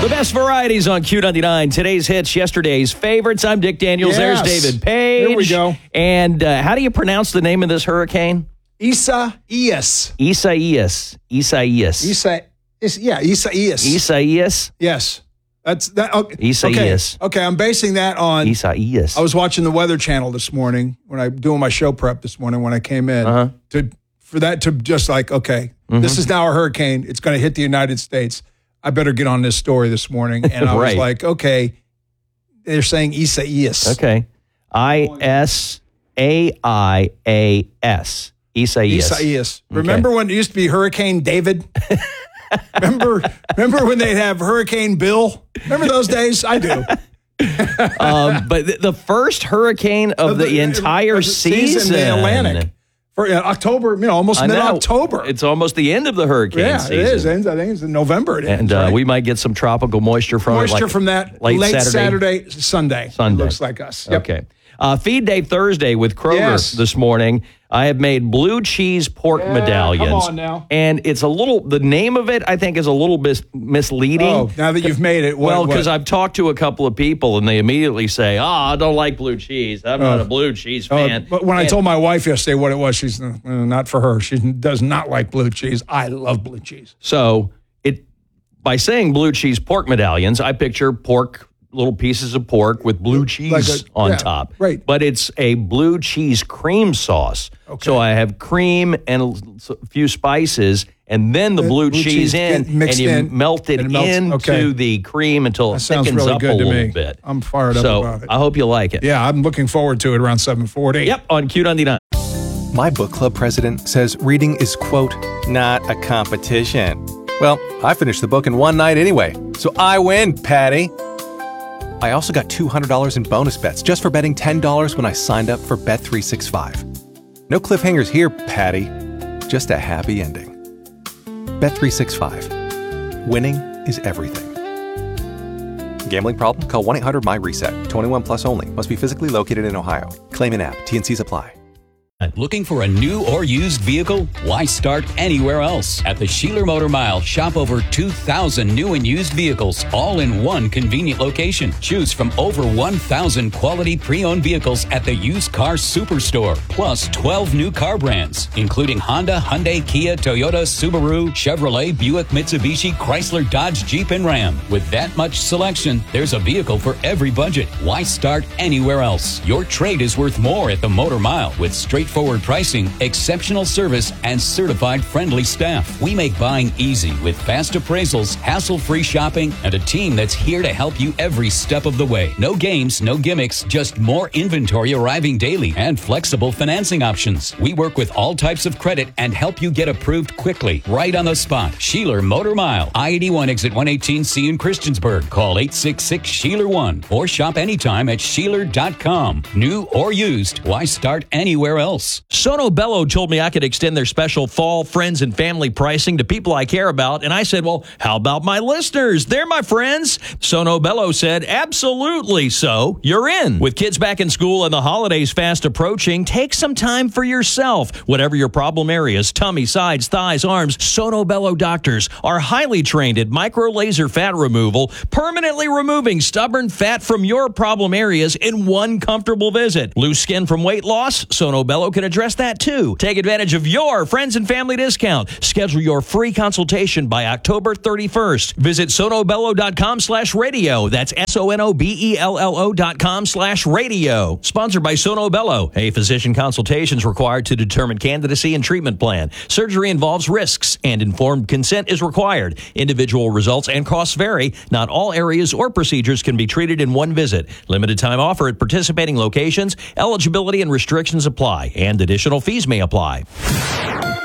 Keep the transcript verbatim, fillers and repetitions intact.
The best varieties on Q ninety-nine. Today's hits, yesterday's favorites. I'm Dick Daniels. Yes. There's David Page. Here we go. And uh, how do you pronounce the name of this hurricane? Isaias. Isaias. Isaias. Isa, is, yeah, Isaias. Isaias. Yes. That's that. Okay. Isaias. Okay. okay, I'm basing that on. Isaias. I was watching the Weather Channel this morning when I doing my show prep this morning when I came in Uh-huh. to for that to just like okay, Mm-hmm. this is now a hurricane. It's going to hit the United States. I better get on this story this morning. And I was Right. like, okay, they're saying Isaias. Okay. I S A I A S. Isaias. Isaias. Remember when it used to be Hurricane David? remember, remember when they'd have Hurricane Bill? Remember those days? I do. um, but th- the first hurricane of the, entire of the season. in the Atlantic. For uh, October, you know, almost I know. mid-October. It's almost the end of the hurricane yeah, season. it is. It ends, I think it's in November. It And ends, uh, right? we might get some tropical moisture from moisture it. Like from that late, late Saturday. Saturday, Sunday. Sunday. It looks like us. Yep. Okay. Uh, Feed Day Thursday with Kroger Yes. this morning. I have made blue cheese pork Yeah, medallions. come on now. And it's a little, the name of it, I think, is a little mis- misleading. Oh, now that you've made it, what, well, because what? I've talked to a couple of people and they immediately say, oh, I don't like blue cheese. I'm not a blue cheese Oh, fan. but when I And- told my wife yesterday what it was, she's uh, not for her. She does not like blue cheese. I love blue cheese. So it by saying blue cheese pork medallions, I picture pork, little pieces of pork with blue cheese Like a- on yeah, top. right. But it's a blue cheese cream sauce. Okay. So I have cream and a few spices, and then the blue, blue cheese, cheese in, get mixed and you in, melt it and it melts. into Okay. the cream until it That sounds thickens really up good a to little me. bit. I'm fired up so about it. I hope you like it. Yeah, I'm looking forward to it around seven forty. Yep, on Q ninety-nine. My book club president says reading is, quote, not a competition. Well, I finished the book in one night anyway, so I win, Patty. I also got two hundred dollars in bonus bets just for betting ten dollars when I signed up for Bet three sixty-five. No cliffhangers here, Patty. Just a happy ending. Bet three sixty-five. Winning is everything. Gambling problem? Call one eight hundred my reset. twenty-one plus only. Must be physically located in Ohio. Claim in app. T N Cs apply. Looking for a new or used vehicle? Why start anywhere else? At the Sheeler Motor Mile, shop over two thousand new and used vehicles, all in one convenient location. Choose from over one thousand quality pre-owned vehicles at the Used Car Superstore, plus twelve new car brands, including Honda, Hyundai, Kia, Toyota, Subaru, Chevrolet, Buick, Mitsubishi, Chrysler, Dodge, Jeep, and Ram. With that much selection, there's a vehicle for every budget. Why start anywhere else? Your trade is worth more at the Motor Mile with straightforward pricing, exceptional service, and certified friendly staff. We make buying easy with fast appraisals, hassle-free shopping, and a team that's here to help you every step of the way. No games, no gimmicks, just more inventory arriving daily and flexible financing options. We work with all types of credit and help you get approved quickly, right on the spot. Sheeler Motor Mile, I eighty-one exit one eighteen C in Christiansburg. Call eight six six, Sheeler one or shop anytime at Sheeler dot com. New or used, why start anywhere else? Sono Bello told me I could extend their special fall friends and family pricing to people I care about, and I said, well, how about my listeners? They're my friends. Sono Bello said, absolutely so. You're in. With kids back in school and the holidays fast approaching, take some time for yourself. Whatever your problem areas, tummy, sides, thighs, arms, Sono Bello doctors are highly trained at micro laser fat removal, permanently removing stubborn fat from your problem areas in one comfortable visit. Loose skin from weight loss? Sono Bello can address that too. Take advantage of your friends and family discount. Schedule your free consultation by October thirty-first. Visit sonobello.com slash radio. That's S-O-N-O-B-E-L-L-O dot com slash radio. Sponsored by Sono Bello. A physician consultation is required to determine candidacy and treatment plan. Surgery involves risks and informed consent is required. Individual results and costs vary. Not all areas or procedures can be treated in one visit. Limited time offer at participating locations. Eligibility and restrictions apply, and additional fees may apply.